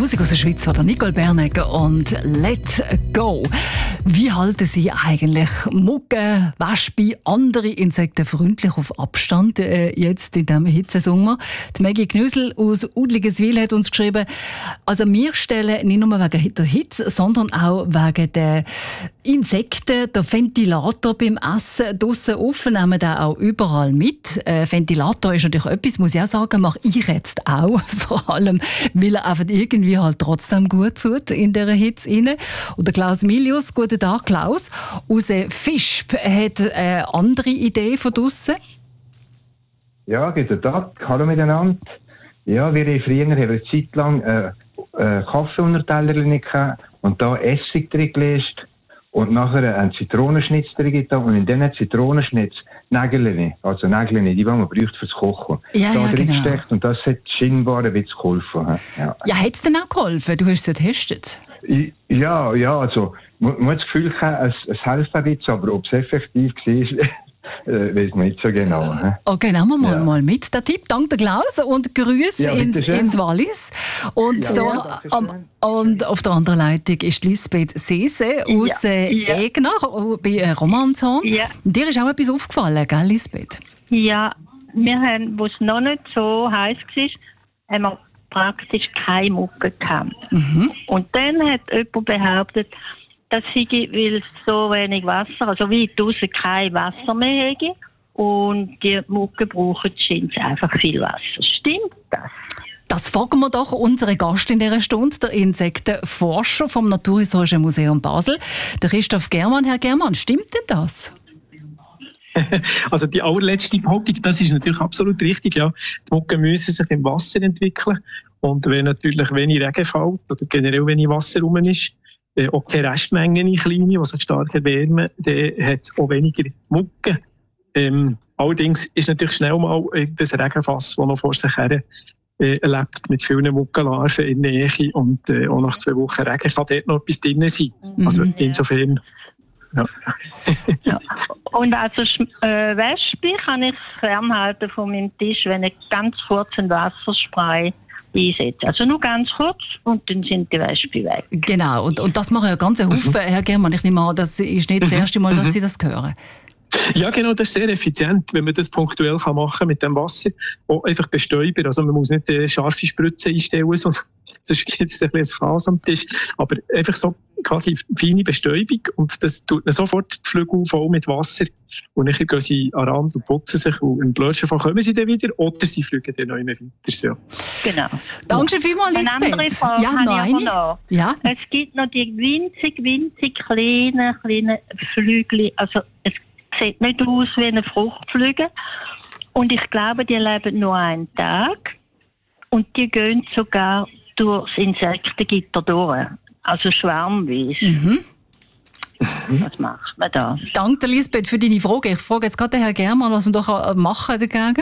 Musik aus der Schweiz oder Nicole Bernegger und Let Go. Wie halten Sie eigentlich Muggen, Wespen, andere Insekten freundlich auf Abstand jetzt in diesem Hitzesommer? Die Maggie Knüsel aus Udligeswil hat uns geschrieben, also wir stellen nicht nur wegen der Hitze, sondern auch wegen der Insekten, der Ventilator beim Essen draussen offen, nehmen den auch überall mit. Ventilator ist natürlich etwas, muss ich auch sagen, mache ich jetzt auch. Vor allem, weil er einfach irgendwie halt trotzdem gut tut in dieser Hitze rein. Und der Klaus Milius, guten Tag Klaus, aus Fischb, hat eine andere Idee von draussen. Ja, guten Tag, hallo miteinander. Ja, wir haben früher eine Zeit lang Kaffee unter Tellerchen gehabt und da Essig drin gelegt. Und nachher einen Zitronenschnitz drin getan und in diesen Zitronenschnitz Nägel, also Nägel, die man braucht fürs Kochen. Ja, da ja, drin genau. gesteckt und das hat scheinbar ein bisschen geholfen. Ja, hat es denn auch geholfen? Du hast es ja getestet. Ja, also man hat das Gefühl, es hilft ein bisschen, aber ob es effektiv war, weiß man nicht so genau. Okay, nehmen wir mal mit den Tipp. Danke Klaus und Grüße ins Wallis. Und, und auf der anderen Leitung ist Lisbeth Sese aus Egner bei Romanshorn. Ja. Dir ist auch etwas aufgefallen, gell Lisbeth? Ja, wir haben, wo es noch nicht so heiß war, haben wir praktisch keine Mucke gehabt. Mhm. Und dann hat jemand behauptet, dass ich, weil es so wenig Wasser, also weit draussen kein Wasser mehr hätte und die Mucke brauchen scheint einfach viel Wasser. Stimmt das? Das fragen wir doch unseren Gast in dieser Stunde, der Insektenforscher vom Naturhistorischen Museum Basel, der Christoph Germann. Herr Germann, stimmt denn das? Also die allerletzte Behauptung, das ist natürlich absolut richtig. Ja. Die Mucken müssen sich im Wasser entwickeln und wenn natürlich wenig Regen fällt oder generell wenig Wasser rum ist, auch keine Restmengen in kleine, die sich stark erwärmen, dann hat es auch weniger Mucken. Allerdings ist natürlich schnell mal das Regenfass, das noch vor sich her lebt, mit vielen Muckenlarven in der Nähe und auch nach 2 Wochen Regen kann dort noch etwas drin sein. Also insofern... Ja. Ja. Und also Wespe kann ich fernhalten von meinem Tisch, wenn ich ganz kurz ein Wasserspray einsetze. Also nur ganz kurz und dann sind die Wespen weg. Genau, und das machen ja ganz Haufen, Herr Germann. Ich nehme an, das ist nicht das erste Mal, dass Sie das hören. Ja, genau, das ist sehr effizient, wenn man das punktuell machen kann mit dem Wasser. Auch einfach bestäubern. Also man muss nicht scharfe Spritzen einstellen, sonst gibt es ein bisschen Chaos am Tisch. Aber einfach so quasi feine Bestäubung und das tut dann sofort die Flügel voll mit Wasser. Und dann gehen sie an den Rand und putzen sich und im blödsten Fall kommen sie dann wieder oder sie fliegen dann noch immer weiter. So. Genau. Danke vielmals, Lisbeth. Eine andere Frage habe ich noch. Ja? Es gibt noch die winzig kleinen Flügel. Also es sieht nicht aus wie eine Fruchtfliege. Und ich glaube, die leben nur einen Tag. Und die gehen sogar durchs Insektengitter durch. Also schwarmweise. Was macht man da? Danke, Lisbeth, für deine Frage. Ich frage jetzt gerade den Herrn Germann, was man doch machen dagegen?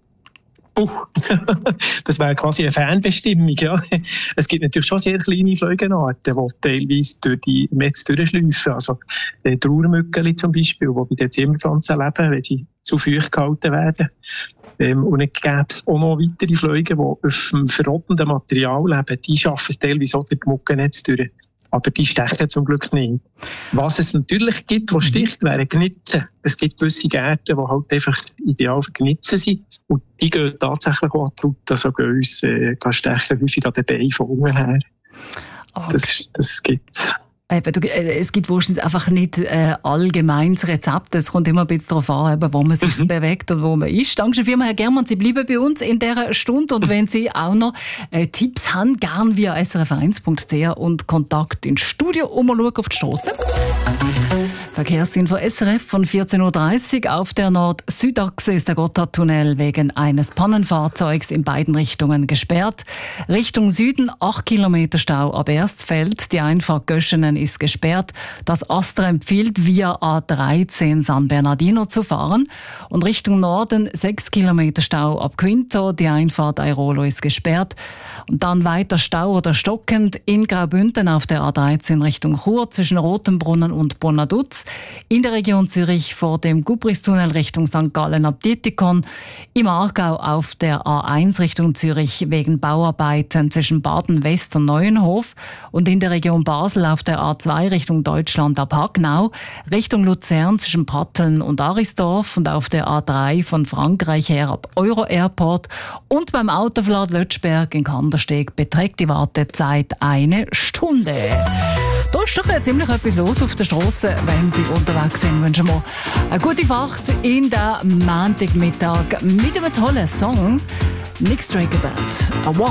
Das wäre quasi eine Fernbestimmung. Ja. Es gibt natürlich schon sehr kleine Fliegenarten, die teilweise durch die Netze durchschleifen. Also Trauermückeli zum Beispiel, die bei den Zimmerpflanzen leben, wenn sie zu feucht gehalten werden. Und dann gäbe es auch noch weitere Fliegen, die auf dem verrottenden Material leben. Die schaffen es teilweise auch durch die Muckennetze durch. Aber die stechen zum Glück nicht. Was es natürlich gibt, was sticht, wären Gnitzen. Es gibt gewisse Gärten, die halt einfach ideal für Gnitzen sind. Und die gehen tatsächlich auch an die Haut. Also gehen uns stechen häufig an den Beinen von unten her. Okay. Das gibt's. Es gibt wahrscheinlich einfach nicht allgemeines Rezept. Es kommt immer ein bisschen darauf an, wo man sich bewegt und wo man ist. Danke vielmals, Herr Germann. Sie bleiben bei uns in dieser Stunde. Und wenn Sie auch noch Tipps haben, gern via srf1.ch und Kontakt ins Studio umschauen auf die Strasse. Verkehrsinfo SRF von 14.30 Uhr. Auf der Nord-Süd-Achse ist der Gotthardtunnel wegen eines Pannenfahrzeugs in beiden Richtungen gesperrt. Richtung Süden 8 Kilometer Stau ab Erstfeld. Die Einfahrt Göschenen ist gesperrt. Das Astra empfiehlt, via A13 San Bernardino zu fahren. Und Richtung Norden 6 Kilometer Stau ab Quinto. Die Einfahrt Airolo ist gesperrt. Und dann weiter Stau oder stockend in Graubünden auf der A13 Richtung Chur zwischen Rotenbrunnen und Bonaduz. in der Region Zürich vor dem Gubristunnel Richtung St. Gallen ab Dietikon, im Aargau auf der A1 Richtung Zürich wegen Bauarbeiten zwischen Baden-West und Neuenhof und in der Region Basel auf der A2 Richtung Deutschland ab Hagnau, Richtung Luzern zwischen Pratteln und Arisdorf und auf der A3 von Frankreich her ab Euro Airport und beim Autoverlad Lötschberg in Kandersteg beträgt die Wartezeit 1 Stunde. Da ist doch ziemlich etwas los auf der Straße, wenn Sie unterwegs sind. Wünschen wir eine gute Fahrt in den Montagmittag mit einem tollen Song. Nick Straker Band.